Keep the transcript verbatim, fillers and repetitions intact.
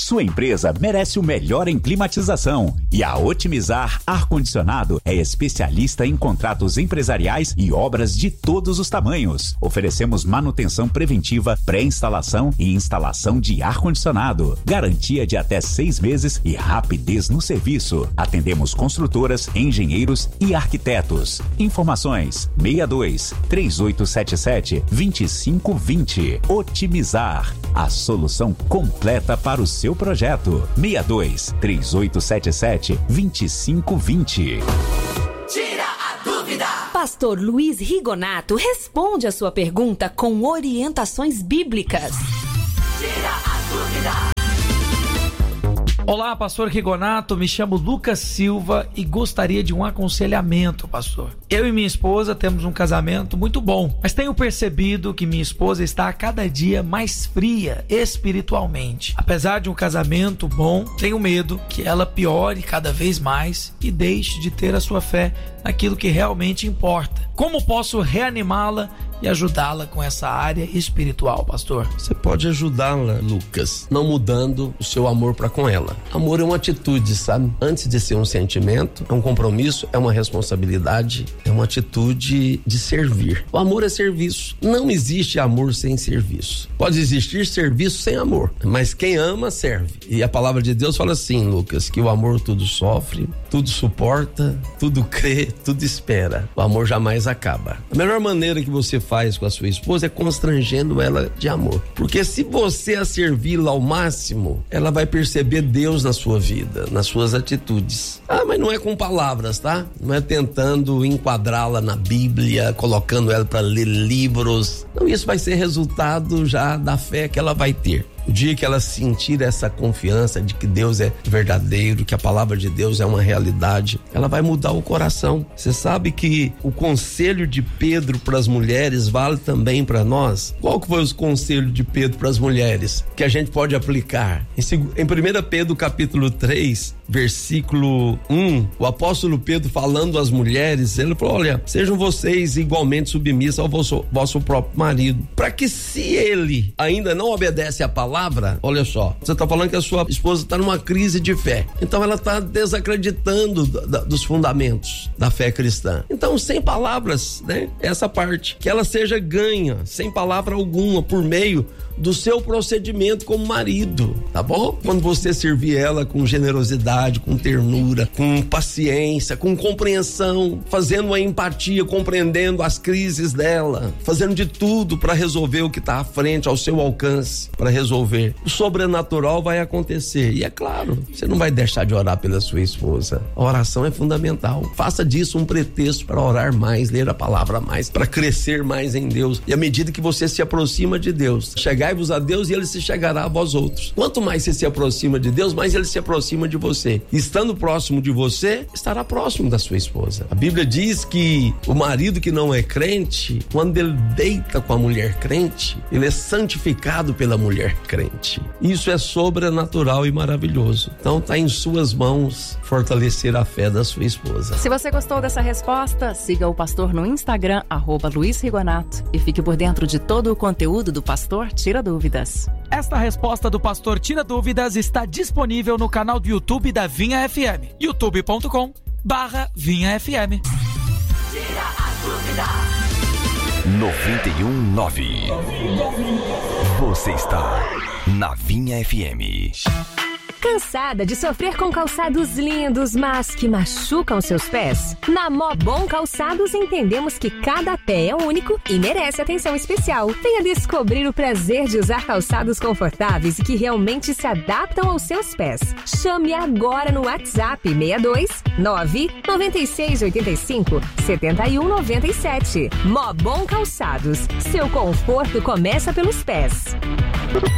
Sua empresa merece o melhor em climatização e a Otimizar Ar-Condicionado é especialista em contratos empresariais e obras de todos os tamanhos. Oferecemos manutenção preventiva, pré-instalação e instalação de ar-condicionado. Garantia de até seis meses e rapidez no serviço. Atendemos construtoras, engenheiros e arquitetos. Informações seis dois, três oito sete sete, dois cinco dois zero. Otimizar, a solução completa para o seu projeto. seis dois, três oito sete sete, dois cinco dois zero. Tira a dúvida! Pastor Luiz Rigonato responde a sua pergunta com orientações bíblicas. Tira a dúvida! Olá, pastor Rigonato, me chamo Lucas Silva e gostaria de um aconselhamento, pastor. Eu e minha esposa temos um casamento muito bom, mas tenho percebido que minha esposa está a cada dia mais fria espiritualmente. Apesar de um casamento bom, tenho medo que ela piore cada vez mais e deixe de ter a sua fé naquilo que realmente importa. Como posso reanimá-la e ajudá-la com essa área espiritual, pastor? Você pode ajudá-la, Lucas, não mudando o seu amor para com ela. Amor é uma atitude, sabe? Antes de ser um sentimento, é um compromisso, é uma responsabilidade, é uma atitude de servir. O amor é serviço. Não existe amor sem serviço. Pode existir serviço sem amor, mas quem ama, serve. E a palavra de Deus fala assim, Lucas, que o amor tudo sofre, tudo suporta, tudo crê, tudo espera. O amor jamais acaba. A melhor maneira que você faz com a sua esposa é constrangendo ela de amor. Porque se você a servi-la ao máximo, ela vai perceber Deus na sua vida, nas suas atitudes. Ah, mas não é com palavras, tá? Não é tentando enquadrá-la na Bíblia, colocando ela para ler livros. Não, isso vai ser resultado já da fé que ela vai ter. O dia que ela sentir essa confiança de que Deus é verdadeiro, que a palavra de Deus é uma realidade, ela vai mudar o coração. Você sabe que o conselho de Pedro para as mulheres vale também para nós? Qual que foi o conselho de Pedro para as mulheres que a gente pode aplicar? Em primeiro Pedro capítulo três, versículo um, o apóstolo Pedro falando às mulheres, ele falou, olha, sejam vocês igualmente submissas ao vosso, vosso próprio marido, para que se ele ainda não obedece à palavra, olha só, você está falando que a sua esposa está numa crise de fé, então ela está desacreditando da, da, dos fundamentos da fé cristã. Então, sem palavras, né, essa parte, que ela seja ganha, sem palavra alguma, por meio do seu procedimento como marido, tá bom? Quando você servir ela com generosidade, com ternura, com paciência, com compreensão, fazendo uma empatia, compreendendo as crises dela, fazendo de tudo para resolver o que está à frente, ao seu alcance, para resolver. O sobrenatural vai acontecer. E é claro, você não vai deixar de orar pela sua esposa. A oração é fundamental. Faça disso um pretexto para orar mais, ler a palavra mais, para crescer mais em Deus. E à medida que você se aproxima de Deus, chegai-vos a Deus e ele se chegará a vós outros. Quanto mais você se aproxima de Deus, mais ele se aproxima de você. E estando próximo de você, estará próximo da sua esposa. A Bíblia diz que o marido que não é crente, quando ele deita com a mulher crente, ele é santificado pela mulher crente. Isso é sobrenatural e maravilhoso. Então está em suas mãos fortalecer a fé da sua esposa. Se você gostou dessa resposta, siga o pastor no Instagram, arroba Luiz Rigonato, e fique por dentro de todo o conteúdo do Pastor Tira Dúvidas. Esta resposta do Pastor Tira Dúvidas está disponível no canal do YouTube da Vinha F M, youtube ponto com barra Vinha F M. Tira a dúvida. noventa e um ponto nove. Você está na Vinha F M. Cansada de sofrer com calçados lindos, mas que machucam seus pés? Na Mó Bom Calçados entendemos que cada pé é único e merece atenção especial. Venha descobrir o prazer de usar calçados confortáveis e que realmente se adaptam aos seus pés. Chame agora no WhatsApp seis dois nove nove seis oito cinco sete um nove sete. Mó Bom Calçados. Seu conforto começa pelos pés.